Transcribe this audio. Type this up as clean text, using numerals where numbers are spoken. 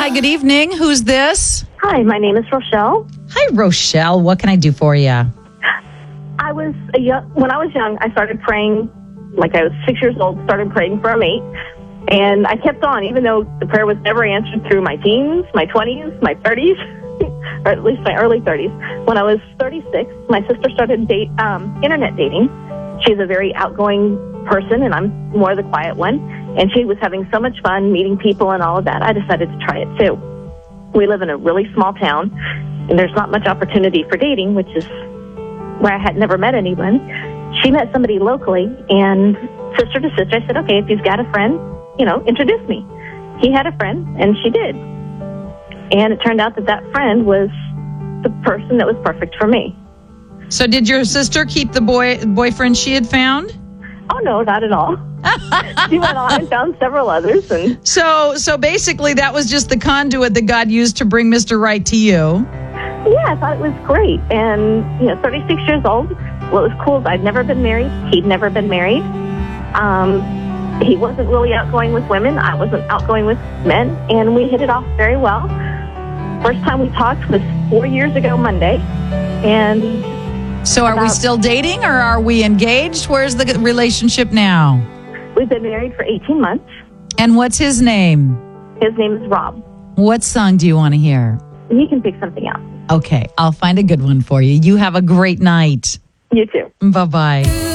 Hi, good evening. Who's this? Hi, my name is Rochelle. Hi, Rochelle. What can I do for you? When I was young, I started praying, like I was 6 years old, started praying for a mate. And I kept on, even though the prayer was never answered through my teens, my 20s, my 30s, or at least my early 30s. When I was 36, my sister started internet dating. She's a very outgoing person, and I'm more the quiet one. And she was having so much fun meeting people and all of that. I decided to try it too. We live in a really small town, and there's not much opportunity for dating, which is where I had never met anyone. She met somebody locally, and sister to sister, I said, okay, if he's got a friend, introduce me. He had a friend, and she did. And it turned out that friend was the person that was perfect for me. So did your sister keep the boyfriend she had found? Oh, no, not at all. She went on and found several others. And So basically that was just the conduit that God used to bring Mr. Right to you. Yeah, I thought it was great. And, 36 years old. What was cool is I'd never been married. He'd never been married. He wasn't really outgoing with women. I wasn't outgoing with men. And we hit it off very well. First time we talked was 4 years ago Monday. And so are we still dating or are we engaged? Where's the relationship now? We've been married for 18 months. And what's his name? His name is Rob. What song do you want to hear? You can pick something out. Okay, I'll find a good one for you. You have a great night. You too. Bye-bye.